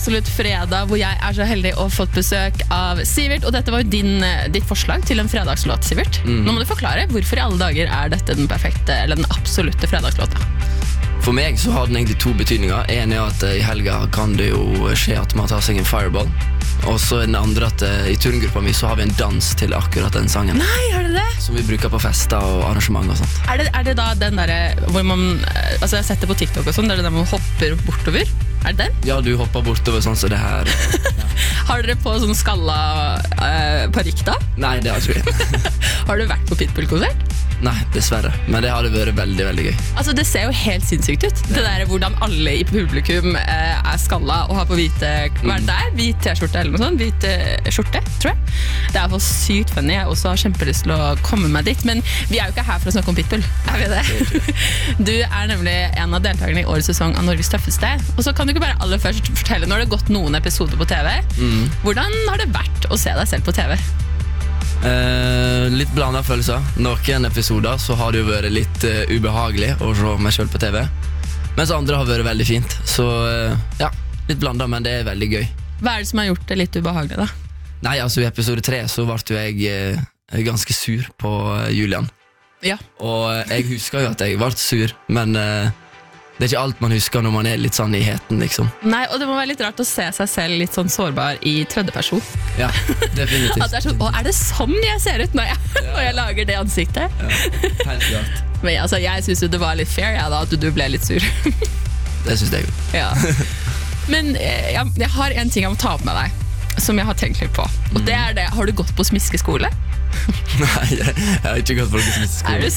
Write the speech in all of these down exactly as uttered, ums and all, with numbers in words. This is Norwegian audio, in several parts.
Absolutt fredag, hvor jeg er så heldig å fått besøk av Sivert, og dette var jo din, ditt forslag til en fredagslåt, Sivert. Mm. Nå må du forklare, hvorfor i alle dager er dette den perfekte, eller den absolutte fredagslåta? For meg så har den egentlig to betydninger. En er at i helga kan det jo skje at man tar seg en fireball. Og så er den andre at i turngruppa mi så har vi en dans til akkurat den sangen. Nei, har du det? Som vi bruker på fester og arrangement og sånt. Er det, er det da den der hvor man, altså jeg setter på TikTok og sånn, der det der man hopper bortover? Er det den? Ja, du hopper bortover sånn som det her. Ja. Har dere på sånn skalla uh, parikk da? Nei, det har jeg ikke. Har du vært på Pitbull-konsert? Nei, dessverre. Men det hadde vært veldig, veldig gøy. Altså, det ser jo helt sinnssykt ut. Det der hvordan alle i publikum eh, er skalla og har på hvite, hva er det der? Hvit t-skjorte eller noe sånt? Hvit eh, skjorte, tror jeg. Det er for sykt funny. Jeg også har kjempelyst til å komme meg dit. Men vi er jo ikke her for å snakke om Pitbull. Er vi det? Du er nemlig en av deltakerne i årets sesong av Norges tøffeste. Og så kan du ikke bare aller først fortelle, når det har gått noen episoder på T V, mm. hvordan har det vært å se deg selv på T V? Eh, litt blandet følelser. Noen episoder så har det jo vært litt uh, ubehagelig å se meg selv på T V, mens andre har vært veldig fint. Så uh, ja, litt blandet, men det er veldig gøy. Hva er det som har gjort det litt ubehagelig da? Nei, altså i episode tre så ble jo jeg uh, ganske sur på uh, Julian. Ja. Og uh, jeg husker jo at jeg ble sur, men uh, det er ikke alt man husker når man er litt sånn i heten, liksom. Nei, og det må være litt rart å se seg selv litt sånn sårbar i tredje person. Ja, definitivt. At det er sånn, å, er det sånn jeg ser ut når jeg, ja, når jeg lager det ansiktet? Ja, helt klart. Men altså, jeg synes jo det var litt fair, ja, da, at du ble litt sur. Det synes jeg jo. Ja. Men jeg, jeg har en ting jeg må ta opp med deg, som jeg har tenkt litt på. Og det er det, har du gått på smiskeskole? Nei, jeg, jeg har ikke gått på smiskeskole. Er du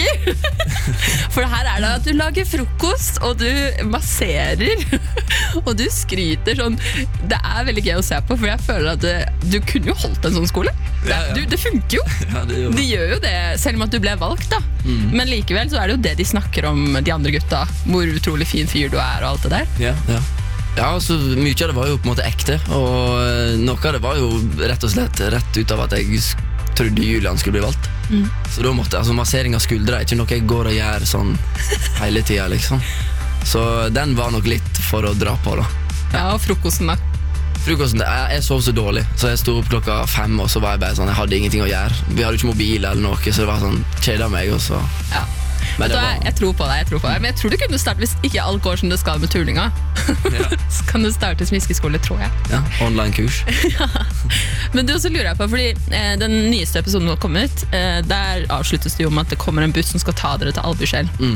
sikker? For her er det at du lager frokost, og du masserer, og du skryter sånn. Det er veldig gøy å se på, for jeg føler at du, du kunne jo holdt en sånn skole. Ja, ja. Du, det funker jo. Ja, det gjør. De gjør jo det, selv om at du ble valgt da. Mm. Men likevel så er det jo det de snakker om, de andre gutta. Hvor utrolig fin fyr du er og alt det der. Ja, ja. Ja, altså, mye av det var jo på en måte ekte, og noe av det var jo rett og slett rett ut av at jeg trodde Julian skulle bli valgt. Mm. Så da måtte, altså massering av skuldre er ikke noe jeg går og gjør sånn hele tiden, liksom. Så den var nok litt for å dra på da. Ja, og frokosten da? Frokosten, jeg, jeg sov så dårlig, så jeg stod opp klokka fem, og så var jeg bare sånn, jeg hadde ingenting å gjøre. Vi hadde ikke mobil eller noe, så det var sånn, kjedet meg, og så... Ja. Men da, var... jeg tror på deg, jeg tror på deg. Men jeg tror du kunne starte, hvis ikke alt går som det skal med turninga, ja. Så kan du starte smiskeskole, tror jeg. Ja, online-kurs. Ja. Men du, også lurer jeg på, fordi eh, den nyeste episoden har kommet, eh, der avsluttes det jo med at det kommer en buss som skal ta dere til Albuskjell. Mm.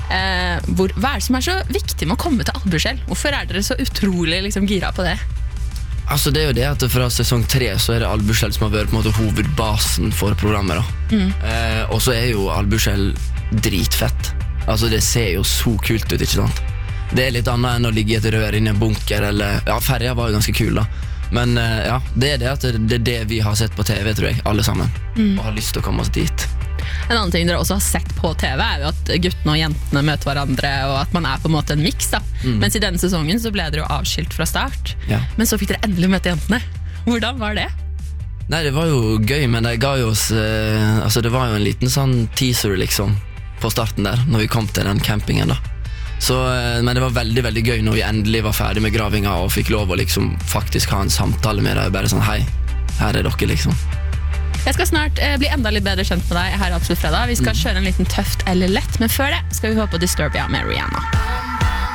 Eh, hvor, hva er det som er så viktig med å komme til Albuskjell? Hvorfor er dere så utrolig liksom, gira på det? Altså det er jo det at fra sesong tre så er det Albuskjell som har vært på en måte hovedbasen for programmet da. Mm. Eh, og så er jo Albuskjell dritfett. Altså det ser jo så kult ut, ikke sant? Det er litt annet enn å ligge i et rør inne i en bunker, eller, ja, ferja var jo ganske kul da. Men eh, ja, det er det at det er det vi har sett på T V, tror jeg, alle sammen. Mm. Og har lyst til å komme oss dit. En annen ting dere også har sett på T V er jo at guttene og jentene møter hverandre, og at man er på en måte en mix da. Mm. Mens i denne sesongen så ble dere jo avskilt fra start. Ja. Men så fikk dere endelig møte jentene. Hvordan var det? Nei, det var jo gøy, men det ga jo oss eh, altså det var jo en liten sånn teaser liksom på starten der, når vi kom til den campingen da. Så, eh, men det var veldig, veldig gøy når vi endelig var ferdig med gravinga og fikk lov å liksom faktisk ha en samtale med deg, bare sånn, hei, her er dere liksom. Jeg skal snart eh, bli enda litt bedre kjent med deg her i Absolutt Fredag. Vi skal mm. kjøre en liten tøft eller lett, men før det skal vi høre på Disturbia med Rihanna.